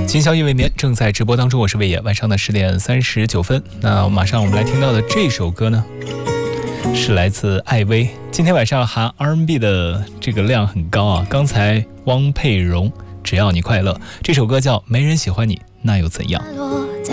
今宵夜未眠正在直播当中，我是魏野，晚上的10点39分。那马上我们来听到的这首歌呢，是来自艾薇。今天晚上含 R&B 的这个量很高啊。刚才汪佩蓉只要你快乐，这首歌叫没人喜欢你那又怎样。